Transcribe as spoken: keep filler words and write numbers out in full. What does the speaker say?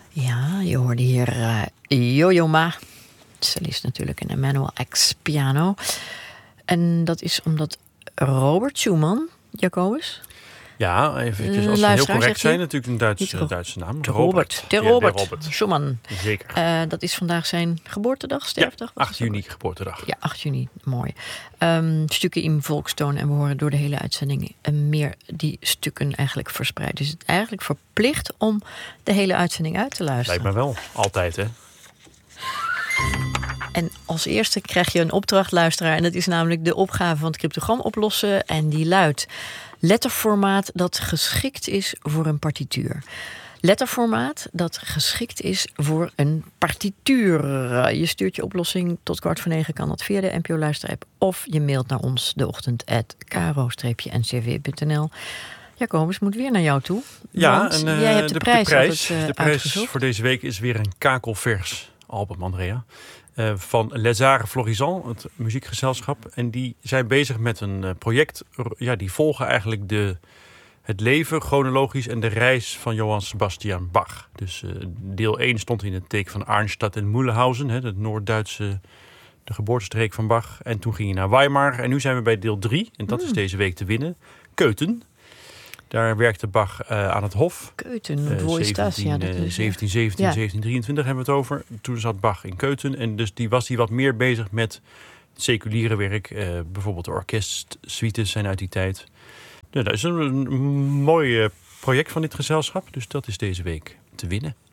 Ja, je hoorde hier uh, Yo-Yo Ma. Cellist natuurlijk en Emmanuel X piano. En dat is omdat Robert Schumann, Jacobus... Ja, eventjes, als we heel correct zijn, natuurlijk een Duitse, uh, Duitse naam. De Robert. De Robert, ja, de Robert. Schumann. Zeker. Uh, dat is vandaag zijn geboortedag, sterfdag? Ja, acht juni geboortedag. Ja, acht juni. Mooi. Um, stukken in Volkstoon en we horen door de hele uitzending en meer die stukken eigenlijk verspreid. Dus het is eigenlijk verplicht om de hele uitzending uit te luisteren. Lijkt me wel. Altijd, hè? En als eerste krijg je een opdracht, luisteraar. En dat is namelijk de opgave van het cryptogram oplossen. En die luidt: letterformaat dat geschikt is voor een partituur. Letterformaat dat geschikt is voor een partituur. Je stuurt je oplossing tot kwart voor negen. Kan dat via de N P O-luisterapp. Of je mailt naar ons de ochtend at kro-n c v punt n l. Jacobus, moet weer naar jou toe. Ja, en uh, jij hebt de, de prijs, de prijs, het, uh, de prijs voor deze week is weer een kakelvers album, Andrea. Uh, van Les Arts Florissants, het muziekgezelschap. En die zijn bezig met een uh, project. Ja, die volgen eigenlijk de, het leven chronologisch en de reis van Johann Sebastian Bach. Dus uh, deel één stond in het teken van Arnstadt en Mühlhausen, hè, de Noord-Duitse, de geboortestreek van Bach. En toen ging hij naar Weimar. En nu zijn we bij deel drie. En dat mm. is deze week te winnen. Köthen. Daar werkte Bach uh, aan het Hof. Köthen, uh, wo is dat? Ja, dat is, zeventien zeventien, ja. zeventien drieëntwintig hebben we het over. Toen zat Bach in Köthen. En dus die was hij wat meer bezig met seculiere werk. Uh, bijvoorbeeld de orkestsuites zijn uit die tijd. Nou, dat is een, een mooi uh, project van dit gezelschap. Dus dat is deze week te winnen.